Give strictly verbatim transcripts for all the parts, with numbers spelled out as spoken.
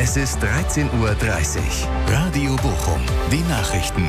Es ist dreizehn Uhr dreißig. Radio Bochum. Die Nachrichten.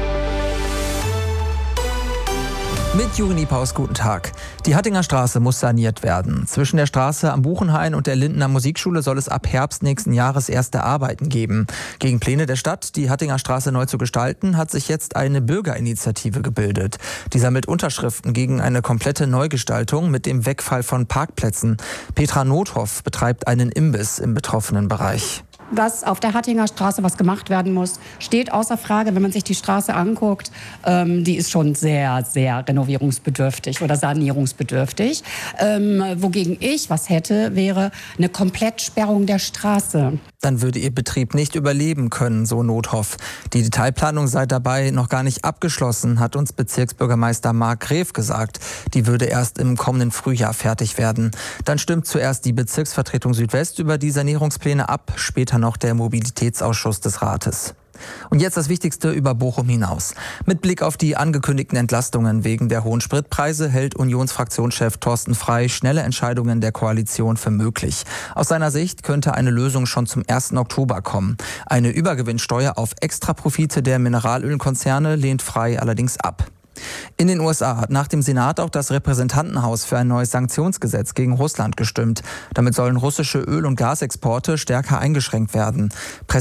Mit Juri Niepaus, guten Tag. Die Hattinger Straße muss saniert werden. Zwischen der Straße am Buchenhain und der Lindener Musikschule soll es ab Herbst nächsten Jahres erste Arbeiten geben. Gegen Pläne der Stadt, die Hattinger Straße neu zu gestalten, hat sich jetzt eine Bürgerinitiative gebildet. Die sammelt Unterschriften gegen eine komplette Neugestaltung mit dem Wegfall von Parkplätzen. Petra Nothoff betreibt einen Imbiss im betroffenen Bereich. Dass auf der Hattinger Straße was gemacht werden muss, steht außer Frage. Wenn man sich die Straße anguckt, ähm, die ist schon sehr, sehr renovierungsbedürftig oder sanierungsbedürftig. Ähm, wogegen ich was hätte, wäre eine Komplettsperrung der Straße. Dann würde ihr Betrieb nicht überleben können, so Nothoff. Die Detailplanung sei dabei noch gar nicht abgeschlossen, hat uns Bezirksbürgermeister Marc Gref gesagt. Die würde erst im kommenden Frühjahr fertig werden. Dann stimmt zuerst die Bezirksvertretung Südwest über die Sanierungspläne ab, später noch der Mobilitätsausschuss des Rates. Und jetzt das Wichtigste über Bochum hinaus. Mit Blick auf die angekündigten Entlastungen wegen der hohen Spritpreise hält Unionsfraktionschef Thorsten Frey schnelle Entscheidungen der Koalition für möglich. Aus seiner Sicht könnte eine Lösung schon zum ersten Oktober kommen. Eine Übergewinnsteuer auf Extraprofite der Mineralölkonzerne lehnt Frey allerdings ab. In den U S A hat nach dem Senat auch das Repräsentantenhaus für ein neues Sanktionsgesetz gegen Russland gestimmt. Damit sollen russische Öl- und Gasexporte stärker eingeschränkt werden.